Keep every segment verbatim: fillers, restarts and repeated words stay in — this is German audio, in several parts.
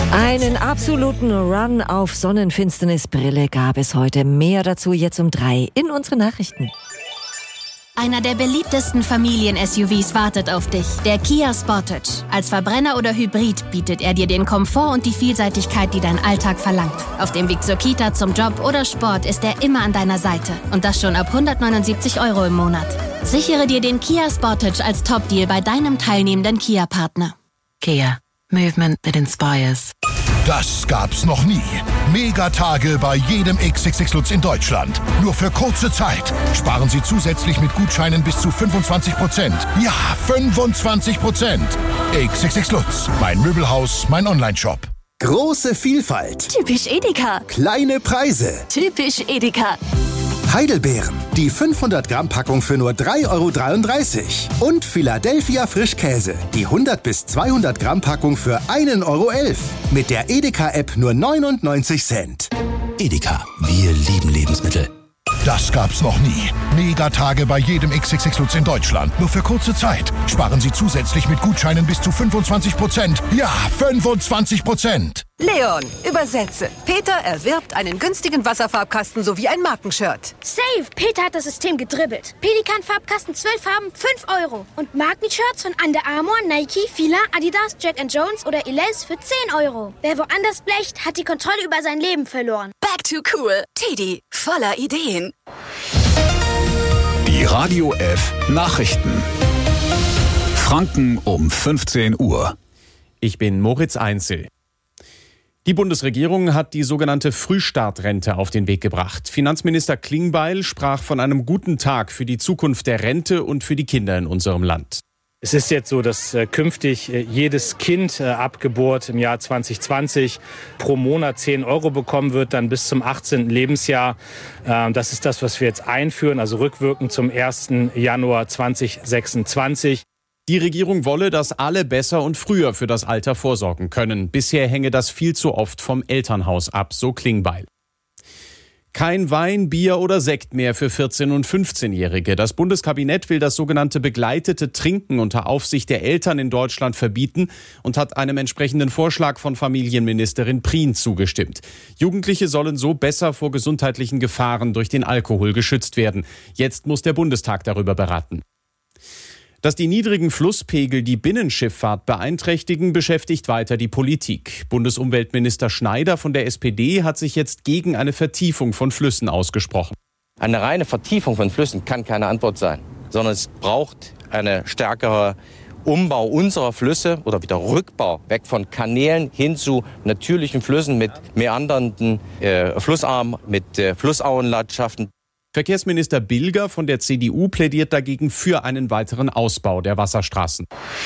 Einen absoluten Run auf Sonnenfinsternisbrille gab es heute. Mehr dazu jetzt um drei in unseren Nachrichten. Einer der beliebtesten Familien-S U Vs wartet auf dich, der Kia Sportage. Als Verbrenner oder Hybrid bietet er dir den Komfort und die Vielseitigkeit, die dein Alltag verlangt. Auf dem Weg zur Kita, zum Job oder Sport ist er immer an deiner Seite. Und das schon ab hundertneunundsiebzig Euro im Monat. Sichere dir den Kia Sportage als Top-Deal bei deinem teilnehmenden Kia-Partner. Kia. Movement that inspires. Das gab's noch nie. Megatage bei jedem X X X Lutz in Deutschland. Nur für kurze Zeit. Sparen Sie zusätzlich mit Gutscheinen bis zu fünfundzwanzig Prozent. Ja, fünfundzwanzig Prozent. X X X Lutz. Mein Möbelhaus, mein Onlineshop. Große Vielfalt. Typisch Edeka. Kleine Preise. Typisch Edeka. Heidelbeeren. Die fünfhundert Gramm Packung für nur drei Euro dreiunddreißig. Und Philadelphia Frischkäse. Die hundert bis zweihundert Gramm Packung für ein Euro elf. Mit der Edeka-App nur neunundneunzig Cent. Edeka. Wir lieben Lebensmittel. Das gab's noch nie. Megatage bei jedem X X X Lutz in Deutschland. Nur für kurze Zeit. Sparen Sie zusätzlich mit Gutscheinen bis zu fünfundzwanzig Prozent. Ja, fünfundzwanzig Prozent. Leon, übersetze. Peter erwirbt einen günstigen Wasserfarbkasten sowie ein Markenshirt. Safe! Peter hat das System gedribbelt. Pelikan-Farbkasten zwölf Farben, fünf Euro. Und Markenshirts von Under Armour, Nike, Fila, Adidas, Jack and Jones oder Elize für zehn Euro. Wer woanders blecht, hat die Kontrolle über sein Leben verloren. Back to cool. Teddy, voller Ideen. Die Radio F Nachrichten. Franken um fünfzehn Uhr. Ich bin Moritz Einzel. Die Bundesregierung hat die sogenannte Frühstartrente auf den Weg gebracht. Finanzminister Klingbeil sprach von einem guten Tag für die Zukunft der Rente und für die Kinder in unserem Land. Es ist jetzt so, dass äh, künftig äh, jedes Kind äh, ab Geburt im Jahr zwanzig zwanzig pro Monat zehn Euro bekommen wird, dann bis zum achtzehnten Lebensjahr. Äh, das ist das, was wir jetzt einführen, also rückwirkend zum ersten Januar zweitausendsechsundzwanzig. Die Regierung wolle, dass alle besser und früher für das Alter vorsorgen können. Bisher hänge das viel zu oft vom Elternhaus ab, so Klingbeil. Kein Wein, Bier oder Sekt mehr für vierzehn- und fünfzehnjährige. Das Bundeskabinett will das sogenannte begleitete Trinken unter Aufsicht der Eltern in Deutschland verbieten und hat einem entsprechenden Vorschlag von Familienministerin Prien zugestimmt. Jugendliche sollen so besser vor gesundheitlichen Gefahren durch den Alkohol geschützt werden. Jetzt muss der Bundestag darüber beraten. Dass die niedrigen Flusspegel die Binnenschifffahrt beeinträchtigen, beschäftigt weiter die Politik. Bundesumweltminister Schneider von der S P D hat sich jetzt gegen eine Vertiefung von Flüssen ausgesprochen. Eine reine Vertiefung von Flüssen kann keine Antwort sein, sondern es braucht eine stärkere Umbau unserer Flüsse oder wieder Rückbau weg von Kanälen hin zu natürlichen Flüssen mit meandernden äh, Flussarmen, mit äh, Flussauenlandschaften. Verkehrsminister Bilger von der C D U plädiert dagegen für einen weiteren Ausbau der Wasserstraßen.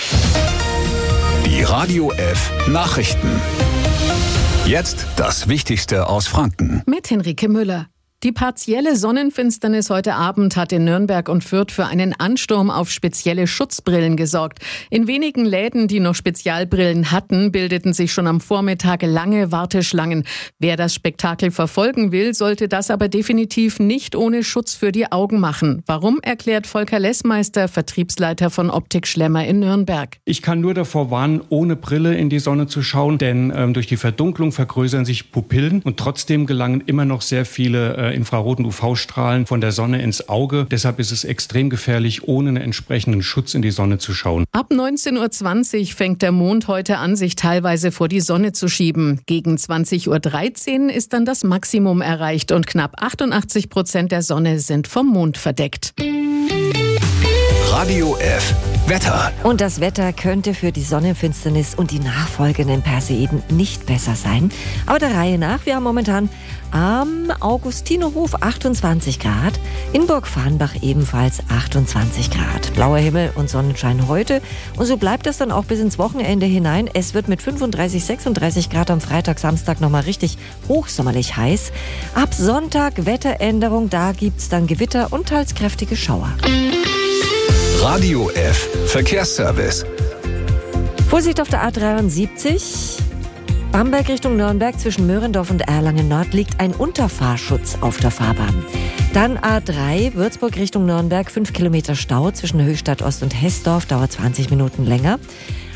Die Radio F Nachrichten. Jetzt das Wichtigste aus Franken. Mit Henrike Müller. Die partielle Sonnenfinsternis heute Abend hat in Nürnberg und Fürth für einen Ansturm auf spezielle Schutzbrillen gesorgt. In wenigen Läden, die noch Spezialbrillen hatten, bildeten sich schon am Vormittag lange Warteschlangen. Wer das Spektakel verfolgen will, sollte das aber definitiv nicht ohne Schutz für die Augen machen. Warum, erklärt Volker Lessmeister, Vertriebsleiter von Optik Schlemmer in Nürnberg. Ich kann nur davor warnen, ohne Brille in die Sonne zu schauen, denn ähm, durch die Verdunklung vergrößern sich Pupillen und trotzdem gelangen immer noch sehr viele äh, Infrarot- und U V-Strahlen von der Sonne ins Auge. Deshalb ist es extrem gefährlich, ohne einen entsprechenden Schutz in die Sonne zu schauen. Ab neunzehn Uhr zwanzig fängt der Mond heute an, sich teilweise vor die Sonne zu schieben. Gegen zwanzig Uhr dreizehn ist dann das Maximum erreicht und knapp achtundachtzig Prozent der Sonne sind vom Mond verdeckt. Radio F Wetter. Und das Wetter könnte für die Sonnenfinsternis und die nachfolgenden Perseiden nicht besser sein. Aber der Reihe nach, wir haben momentan am Augustinerhof achtundzwanzig Grad, in Burg Farnbach ebenfalls achtundzwanzig Grad. Blauer Himmel und Sonnenschein heute. Und so bleibt das dann auch bis ins Wochenende hinein. Es wird mit fünfunddreißig, sechsunddreißig Grad am Freitag, Samstag nochmal richtig hochsommerlich heiß. Ab Sonntag Wetteränderung, da gibt's dann Gewitter und teils kräftige Schauer. Radio F Verkehrsservice. Vorsicht auf der A dreiundsiebzig. Bamberg Richtung Nürnberg zwischen Möhrendorf und Erlangen Nord liegt ein Unterfahrschutz auf der Fahrbahn. Dann A drei Würzburg Richtung Nürnberg, fünf Kilometer Stau zwischen Höchstadt Ost und Hessdorf, dauert zwanzig Minuten länger.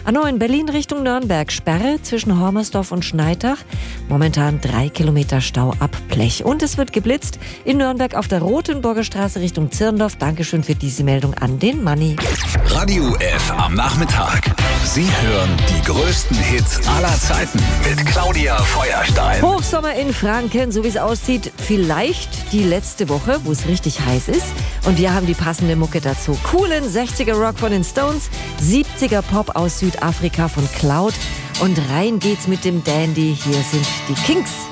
Anno in Berlin Richtung Nürnberg. Sperre zwischen Hormersdorf und Schneitach. Momentan drei Kilometer Stau ab Blech. Und es wird geblitzt in Nürnberg auf der Rotenburger Straße Richtung Zirndorf. Dankeschön für diese Meldung an den Manni. Radio F am Nachmittag. Sie hören die größten Hits aller Zeiten mit Claudia Feuerstein. Hochsommer in Franken, so wie es aussieht, vielleicht die letzte Woche, wo es richtig heiß ist. Und wir haben die passende Mucke dazu. Coolen sechziger Rock von den Stones, siebziger Pop aus Südafrika von Cloud. Und rein geht's mit dem Dandy. Hier sind die Kinks.